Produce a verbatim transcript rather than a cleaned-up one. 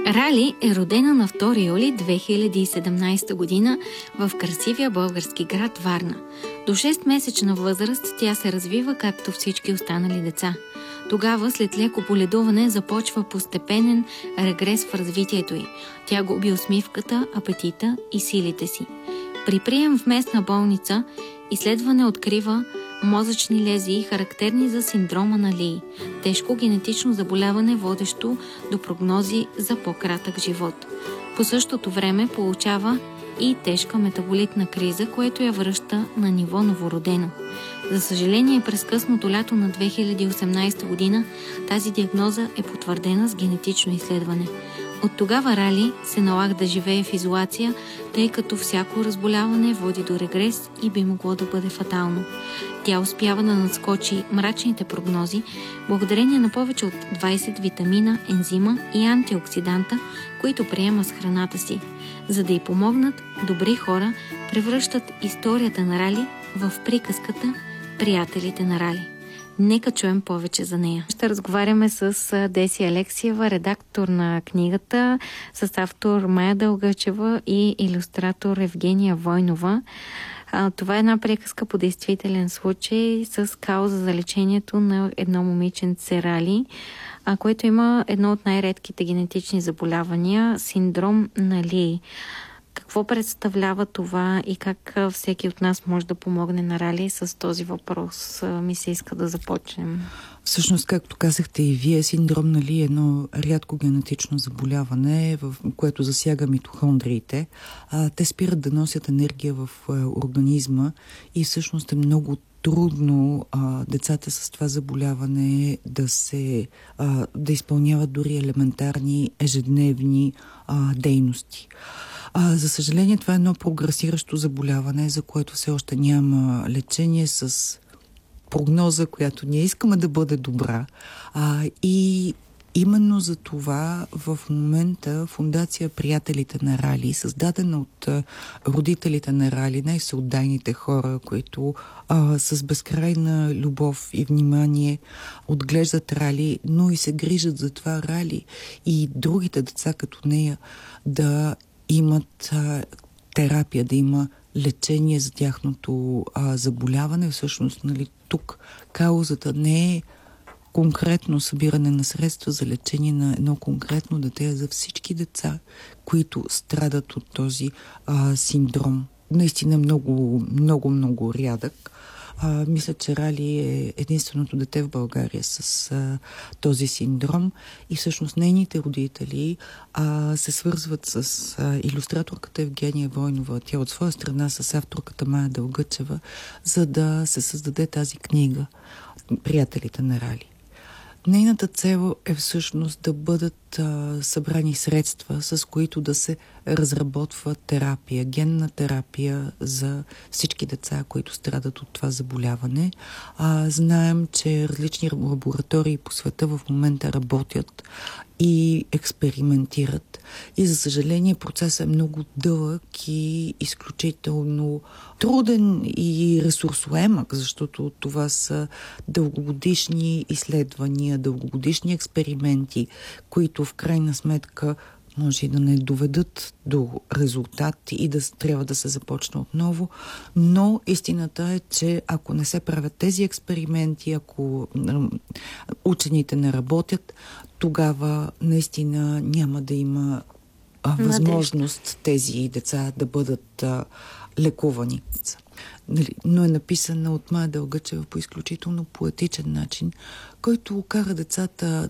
Рали е родена на втори юли две хиляди и седемнадесета година в красивия български град Варна. До шестмесечна възраст тя се развива както всички останали деца. Тогава, след леко боледуване, започва постепенен регрес в развитието й. Тя губи усмивката, апетита и силите си. При прием в местна болница изследване открива мозъчни лезии, характерни за синдрома на Лии. Тежко генетично заболяване, водещо до прогнози за по-кратък живот. По същото време получава и тежка метаболитна криза, което я връща на ниво новородено. За съжаление, през късното лято на две хиляди и осемнадесета година тази диагноза е потвърдена с генетично изследване. От тогава Рали се налага да живее в изолация, тъй като всяко разболяване води до регрес и би могло да бъде фатално. Тя успява да надскочи мрачните прогнози благодарение на повече от двадесет витамина, ензима и антиоксиданта, които приема с храната си. За да й помогнат, добри хора превръщат историята на Рали в приказката «Приятелите на Рали». Нека чуем повече за нея. Ще разговаряме с Деси Алексиева, редактор на книгата, с автор Мая Дългачева и илюстратор Евгения Войнова. Това е една приказка по действителен случай с кауза за лечението на едно момиченце Рали, което има едно от най-редките генетични заболявания – синдром на Лии. Какво представлява това и как всеки от нас може да помогне на Рали? С този въпрос ми се иска да започнем. Всъщност, както казахте и вие, синдром на Лии е едно рядко генетично заболяване, в което засяга митохондриите. А, те спират да носят енергия в а, организма и всъщност е много трудно а, децата с това заболяване да се а, да изпълняват дори елементарни ежедневни а, дейности. А, за съжаление, това е едно прогресиращо заболяване, за което все още няма лечение, с прогноза, която ние искаме да бъде добра. А, и именно за това в момента Фондация Приятелите на Рали, създадена от а, родителите на Рали, най-всеотдайните хора, които а, с безкрайна любов и внимание отглеждат Рали, но и се грижат за това Рали и другите деца като нея да имат а, терапия, да има лечение за тяхното а, заболяване. Всъщност, нали, тук каузата не е конкретно събиране на средства за лечение на едно конкретно дете, а за всички деца, които страдат от този а, синдром. Наистина много, много, много рядък. А, мисля, че Рали е единственото дете в България с а, този синдром и всъщност нейните родители а, се свързват с а, илюстраторката Евгения Войнова, тя от своя страна с авторката Мая Дългачева, за да се създаде тази книга «Приятелите на Рали». Нейната цел е всъщност да бъдат а, събрани средства, с които да се разработва терапия, генна терапия за всички деца, които страдат от това заболяване. А, знаем, че различни лаборатории по света в момента работят и експериментират. И за съжаление процесът е много дълъг и изключително труден и ресурсоемък, защото това са дългогодишни изследвания, дългогодишни експерименти, които в крайна сметка може и да не доведат до резултат и да трябва да се започне отново. Но истината е, че ако не се правят тези експерименти, ако учените не работят, тогава наистина няма да има а, възможност тези деца да бъдат а, лекувани. Но е написана от Мая Дългачева по изключително поетичен начин, който кара децата